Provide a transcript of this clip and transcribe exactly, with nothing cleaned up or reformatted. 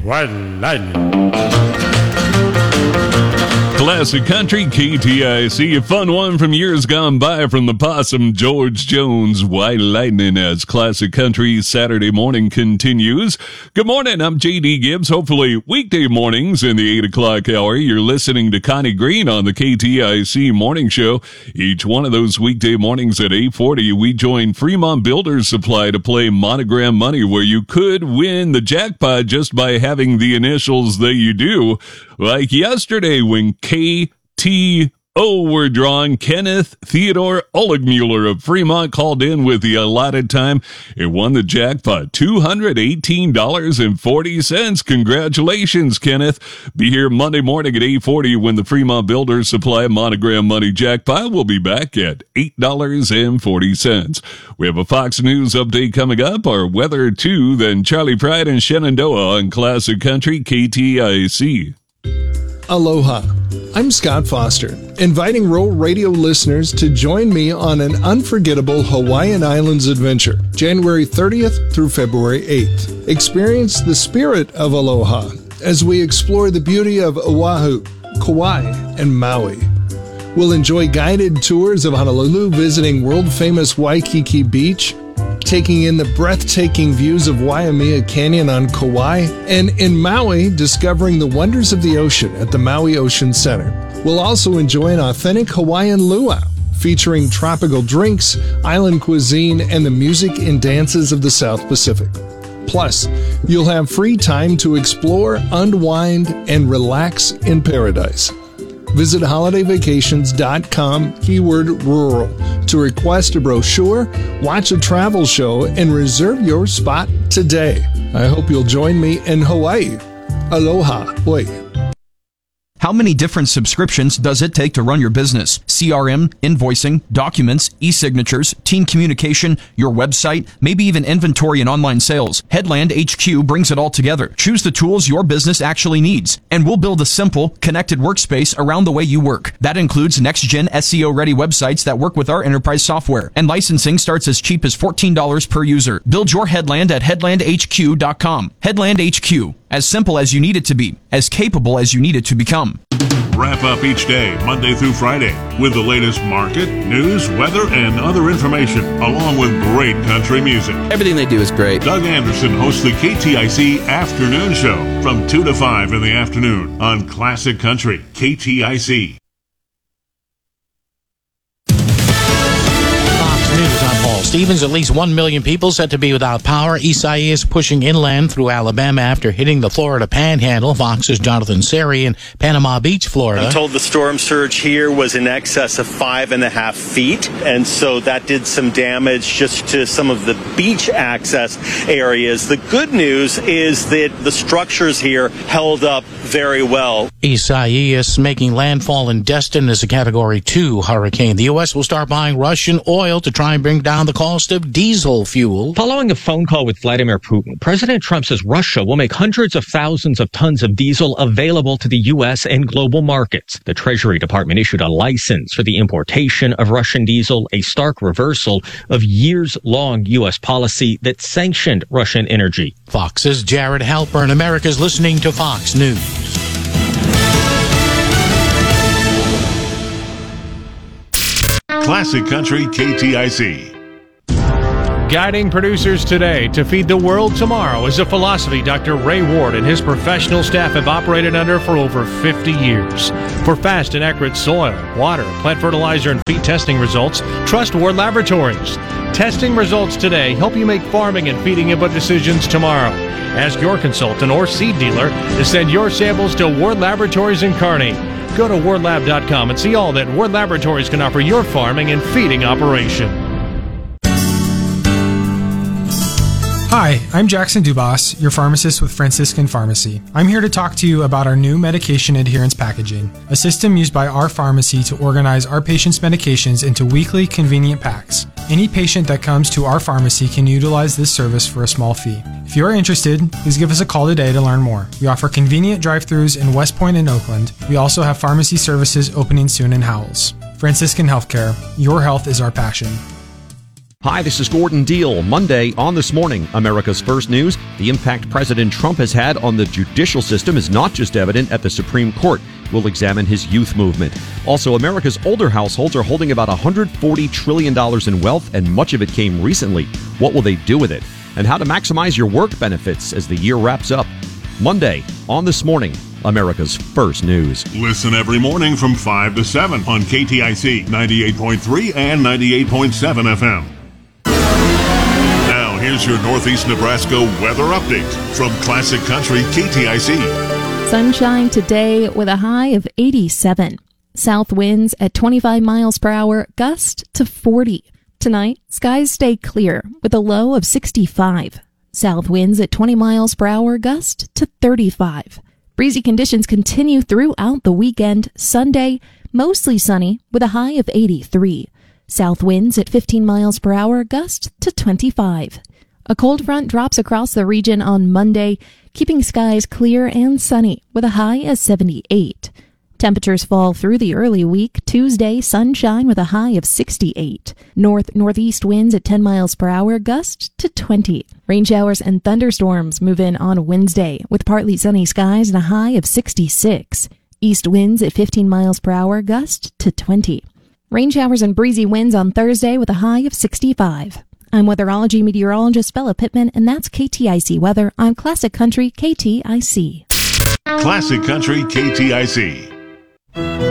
White Lightning. Classic Country, K T I C, a fun one from years gone by from the Possum, George Jones, White Lightning, as Classic Country Saturday morning continues. Good morning, I'm J D Gibbs. Hopefully weekday mornings in the eight o'clock hour, you're listening to Connie Green on the K T I C Morning Show. Each one of those weekday mornings at eight forty, we join Fremont Builders Supply to play Monogram Money, where you could win the jackpot just by having the initials that you do. Like yesterday when K T O were drawn, Kenneth Theodore Oligmuller of Fremont called in with the allotted time and won the jackpot, two hundred eighteen dollars and forty cents. Congratulations, Kenneth. Be here Monday morning at eight forty when the Fremont Builders Supply Monogram Money jackpot will be back at eight dollars and forty cents. We have a Fox News update coming up, our weather too, then Charlie Pride and Shenandoah on Classic Country K T I C. Aloha. I'm Scott Foster, inviting Rural Radio listeners to join me on an unforgettable Hawaiian Islands adventure, January thirtieth through February eighth. Experience the spirit of aloha as we explore the beauty of Oahu, Kauai, and Maui. We'll enjoy guided tours of Honolulu, visiting world-famous Waikiki Beach, taking in the breathtaking views of Waimea Canyon on Kauai, and in Maui, discovering the wonders of the ocean at the Maui Ocean Center. We'll also enjoy an authentic Hawaiian luau, featuring tropical drinks, island cuisine, and the music and dances of the South Pacific. Plus, you'll have free time to explore, unwind, and relax in paradise. Visit holiday vacations dot com, keyword rural, to request a brochure, watch a travel show, and reserve your spot today. I hope you'll join me in Hawaii. Aloha. Oi. How many different subscriptions does it take to run your business? C R M, invoicing, documents, e-signatures, team communication, your website, maybe even inventory and online sales. Headland H Q brings it all together. Choose the tools your business actually needs, and we'll build a simple, connected workspace around the way you work. That includes next-gen S E O-ready websites that work with our enterprise software, and licensing starts as cheap as fourteen dollars per user. Build your Headland at headland h q dot com. Headland H Q. As simple as you need it to be, as capable as you need it to become. Wrap up each day, Monday through Friday, with the latest market, news, weather, and other information, along with great country music. Everything they do is great. Doug Anderson hosts the K T I C Afternoon Show from two to five in the afternoon on Classic Country K T I C. News, I'm Paul Stevens. At least one million people said to be without power. Isaias pushing inland through Alabama after hitting the Florida Panhandle. Fox's Jonathan Seri in Panama Beach, Florida. I'm told the storm surge here was in excess of five and a half feet, and so that did some damage just to some of the beach access areas. The good news is that the structures here held up very well. Isaias making landfall in Destin as a Category two hurricane. The U S will start buying Russian oil to try and bring down the cost of diesel fuel. Following a phone call with Vladimir Putin, President Trump says Russia will make hundreds of thousands of tons of diesel available to the U S and global markets. The Treasury Department issued a license for the importation of Russian diesel, a stark reversal of years-long U S policy that sanctioned Russian energy. Fox's Jared Halpern. America's listening to Fox News. Classic Country K T I C. Guiding producers today to feed the world tomorrow is a philosophy Doctor Ray Ward and his professional staff have operated under for over fifty years. For fast and accurate soil, water, plant fertilizer, and feed testing results, trust Ward Laboratories. Testing results today help you make farming and feeding input decisions tomorrow. Ask your consultant or seed dealer to send your samples to Ward Laboratories in Kearney. Go to ward lab dot com and see all that Ward Laboratories can offer your farming and feeding operation. Hi, I'm Jackson Dubas, your pharmacist with Franciscan Pharmacy. I'm here to talk to you about our new medication adherence packaging, a system used by our pharmacy to organize our patients' medications into weekly convenient packs. Any patient that comes to our pharmacy can utilize this service for a small fee. If you are interested, please give us a call today to learn more. We offer convenient drive-thrus in West Point and Oakland. We also have pharmacy services opening soon in Howells. Franciscan Healthcare, your health is our passion. Hi, this is Gordon Deal. Monday on This Morning, America's First News. The impact President Trump has had on the judicial system is not just evident at the Supreme Court. We'll examine his youth movement. Also, America's older households are holding about one hundred forty trillion dollars in wealth, and much of it came recently. What will they do with it? And how to maximize your work benefits as the year wraps up. Monday on This Morning, America's First News. Listen every morning from five to seven on K T I C ninety-eight point three and ninety-eight point seven F M. Now, here's your Northeast Nebraska weather update from Classic Country K T I C. Sunshine today with a high of eighty-seven. South winds at twenty-five miles per hour, gust to forty. Tonight, skies stay clear with a low of sixty-five. South winds at twenty miles per hour, gust to thirty-five. Breezy conditions continue throughout the weekend. Sunday, mostly sunny with a high of eighty-three. South winds at fifteen miles per hour, gust to twenty-five. A cold front drops across the region on Monday, keeping skies clear and sunny with a high of seventy-eight. Temperatures fall through the early week. Tuesday, sunshine with a high of sixty-eight. North-northeast winds at ten miles per hour, gust to twenty. Rain showers and thunderstorms move in on Wednesday with partly sunny skies and a high of sixty-six. East winds at fifteen miles per hour, gust to twenty. Rain showers and breezy winds on Thursday with a high of sixty-five. I'm weatherology meteorologist Bella Pittman, and that's K T I C weather on Classic Country K T I C. Classic Country K T I C.